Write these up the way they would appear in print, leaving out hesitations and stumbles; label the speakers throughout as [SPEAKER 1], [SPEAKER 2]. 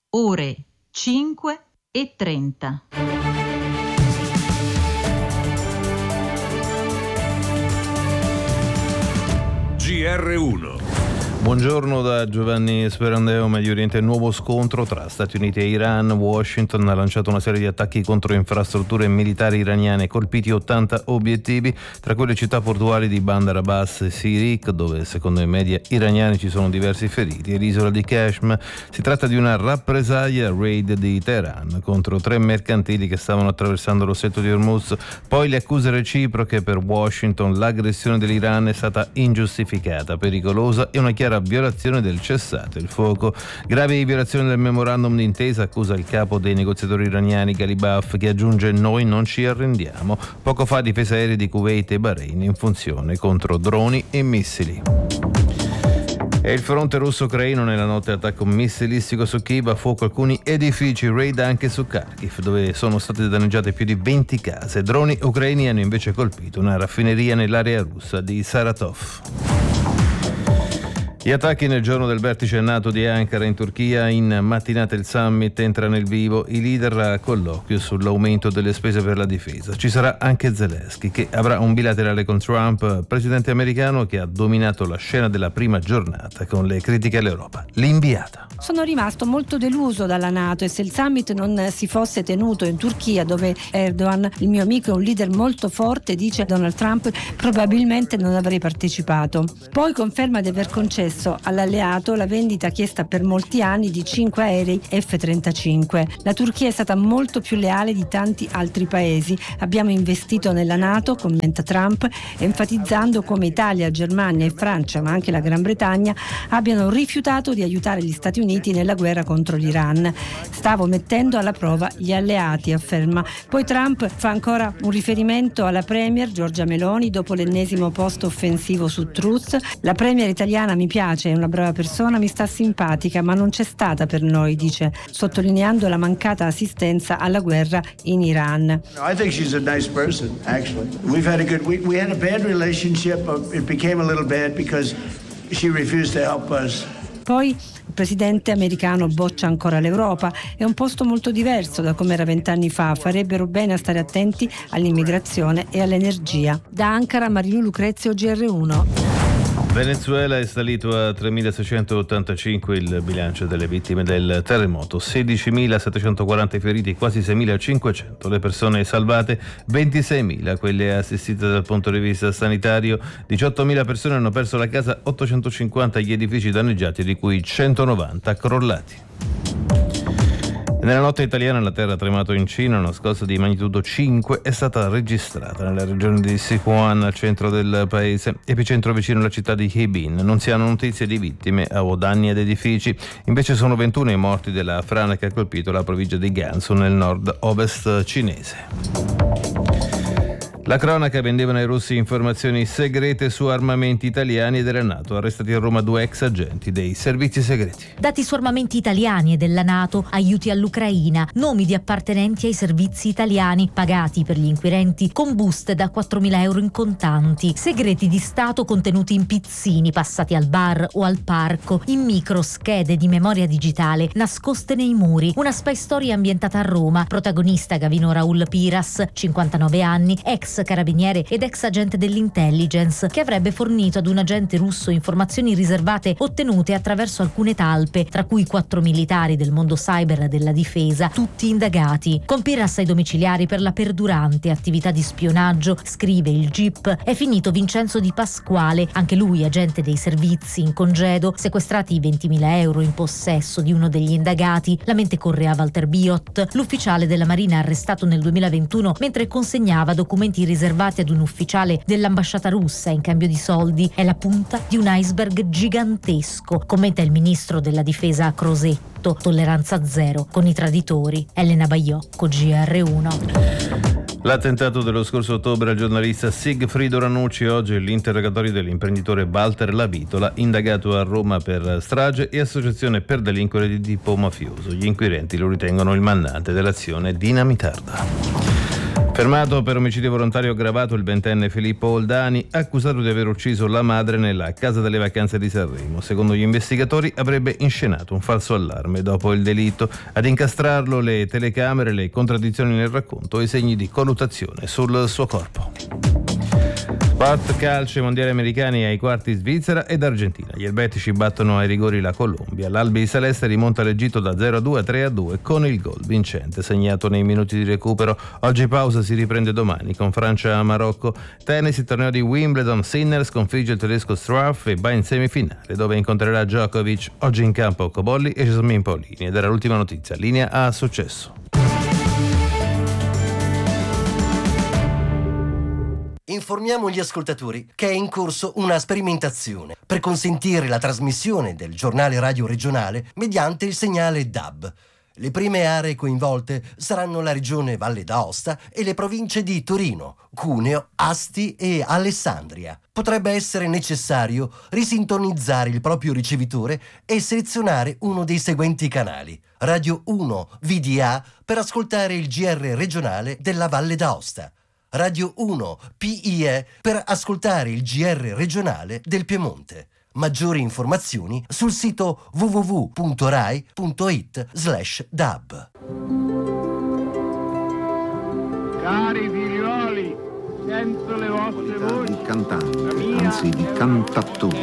[SPEAKER 1] ore 5:30.
[SPEAKER 2] GR1.
[SPEAKER 3] Buongiorno da Giovanni Sperandeo. Medio Oriente, nuovo scontro tra Stati Uniti e Iran. Washington ha lanciato una serie di attacchi contro infrastrutture militari iraniane, colpiti 80 obiettivi, tra cui le città portuali di Bandar Abbas e Sirik, dove secondo i media iraniani ci sono diversi feriti, e l'isola di Kashmir. Si tratta di una rappresaglia raid di Teheran contro 3 mercantili che stavano attraversando lo stretto di Hormuz. Poi le accuse reciproche. Per Washington l'aggressione dell'Iran è stata ingiustificata, pericolosa e una chiara violazione del cessate il fuoco. Gravi violazioni del memorandum d'intesa, accusa il capo dei negoziatori iraniani Ghalibaf, che aggiunge: noi non ci arrendiamo. Poco fa difesa aerea di Kuwait e Bahrain in funzione contro droni e missili. E il fronte russo-ucraino nella notte attacco missilistico su Kiev, a fuoco alcuni edifici, raid anche su Kharkiv, dove sono state danneggiate più di 20 case. Droni ucraini hanno invece colpito una raffineria nell'area russa di Saratov. Gli attacchi nel giorno del vertice NATO di Ankara in Turchia. In mattinata il summit entra nel vivo, i leader a colloquio sull'aumento delle spese per la difesa. Ci sarà anche Zelensky, che avrà un bilaterale con Trump, presidente americano che ha dominato la scena della prima giornata con le critiche all'Europa. L'inviata:
[SPEAKER 4] sono rimasto molto deluso dalla NATO, e se il summit non si fosse tenuto in Turchia, dove Erdogan, il mio amico, è un leader molto forte, dice Donald Trump, probabilmente non avrei partecipato. Poi conferma di aver concesso all'alleato la vendita chiesta per molti anni di 5 aerei F-35. La Turchia è stata molto più leale di tanti altri paesi. Abbiamo investito nella NATO, commenta Trump, enfatizzando come Italia, Germania e Francia, ma anche la Gran Bretagna, abbiano rifiutato di aiutare gli Stati Uniti nella guerra contro l'Iran. Stavo mettendo alla prova gli alleati, afferma. Poi Trump fa ancora un riferimento alla premier Giorgia Meloni dopo l'ennesimo post offensivo su Truth. La premier italiana mi piace, è una brava persona, mi sta simpatica, ma non c'è stata per noi, dice, sottolineando la mancata assistenza alla guerra in Iran.
[SPEAKER 5] I think she's a nice person, actually. We had a bad relationship. It became a little bad because she refused to help us.
[SPEAKER 4] Poi il presidente americano boccia ancora l'Europa. È un posto molto diverso da come era 20 anni fa. Farebbero bene a stare attenti all'immigrazione e all'energia. Da Ankara, Marilu Lucrezio, GR1.
[SPEAKER 3] Venezuela è salito a 3.685 il bilancio delle vittime del terremoto, 16.740 feriti, quasi 6.500 le persone salvate, 26.000 quelle assistite dal punto di vista sanitario, 18.000 persone hanno perso la casa, 850 gli edifici danneggiati, di cui 190 crollati. Nella notte italiana la terra ha tremato in Cina. Una scossa di magnitudo 5 è stata registrata nella regione di Sichuan, al centro del paese, epicentro vicino alla città di Harbin. Non si hanno notizie di vittime o danni ad edifici. Invece sono 21 i morti della frana che ha colpito la provincia di Gansu nel nord-ovest cinese. La cronaca: vendevano ai russi informazioni segrete su armamenti italiani e della NATO. Arrestati a Roma 2 ex agenti dei servizi segreti.
[SPEAKER 6] Dati su armamenti italiani e della NATO, aiuti all'Ucraina, nomi di appartenenti ai servizi italiani, pagati per gli inquirenti con buste da 4.000 euro in contanti, segreti di Stato contenuti in pizzini passati al bar o al parco, in micro schede di memoria digitale nascoste nei muri. Una spy story ambientata a Roma, protagonista Gavino Raul Piras, 59 anni, ex carabiniere ed ex agente dell'intelligence, che avrebbe fornito ad un agente russo informazioni riservate ottenute attraverso alcune talpe, tra cui 4 militari del mondo cyber della difesa, tutti indagati. Con Piras ai domiciliari per la perdurante attività di spionaggio, scrive il GIP, è finito Vincenzo Di Pasquale, anche lui agente dei servizi in congedo, sequestrati i 20.000 euro in possesso di uno degli indagati. La mente corre a Walter Biot, l'ufficiale della Marina arrestato nel 2021 mentre consegnava documenti riservati ad un ufficiale dell'ambasciata russa in cambio di soldi. È la punta di un iceberg gigantesco, commenta il ministro della difesa Crosetto. Tolleranza zero con i traditori. Elena Baiocco, GR1.
[SPEAKER 3] L'attentato dello scorso ottobre al giornalista Sigfrido Ranucci. Oggi l'interrogatorio dell'imprenditore Walter Lavitola, indagato a Roma per strage e associazione per delinquere di tipo mafioso. Gli inquirenti lo ritengono il mandante dell'azione dinamitarda. Fermato per omicidio volontario aggravato il 20enne Filippo Oldani, accusato di aver ucciso la madre nella casa delle vacanze di Sanremo. Secondo gli investigatori avrebbe inscenato un falso allarme dopo il delitto. Ad incastrarlo le telecamere, le contraddizioni nel racconto e i segni di colluttazione sul suo corpo. Sport calcio, i mondiali americani ai quarti Svizzera ed Argentina. Gli elvetici battono ai rigori la Colombia. L'Albi Celeste rimonta l'Egitto da 0-2 a 3-2 con il gol vincente segnato nei minuti di recupero. Oggi pausa, si riprende domani con Francia-Marocco. Tennis, il torneo di Wimbledon. Sinner sconfigge il tedesco Struff e va in semifinale dove incontrerà Djokovic. Oggi in campo Cobolli e Jasmine Paolini. Ed era l'ultima notizia. Linea a Successo.
[SPEAKER 1] Informiamo gli ascoltatori che è in corso una sperimentazione per consentire la trasmissione del giornale radio regionale mediante il segnale DAB. Le prime aree coinvolte saranno la regione Valle d'Aosta e le province di Torino, Cuneo, Asti e Alessandria. Potrebbe essere necessario risintonizzare il proprio ricevitore e selezionare uno dei seguenti canali. Radio 1 VDA per ascoltare il GR regionale della Valle d'Aosta. Radio 1 PIE per ascoltare il GR regionale del Piemonte. Maggiori informazioni sul sito www.rai.it/dab.
[SPEAKER 7] Cari figlioli, sento le vostre voci.
[SPEAKER 8] Di cantante, anzi di cantattore.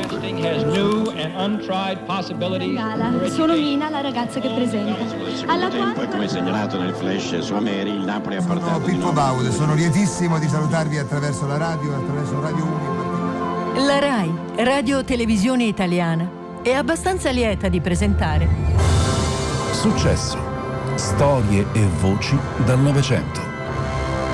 [SPEAKER 9] Sono Mina, la ragazza che presenta. Alla quale,
[SPEAKER 10] come segnalato nel flash su Ameri, il Napoli ha portato.
[SPEAKER 11] Sono Pippo Baude, sono lietissimo di salutarvi attraverso la radio e attraverso Radio 1.
[SPEAKER 12] La RAI, Radio Televisione Italiana, è abbastanza lieta di presentare
[SPEAKER 2] Successo. Storie e voci dal Novecento.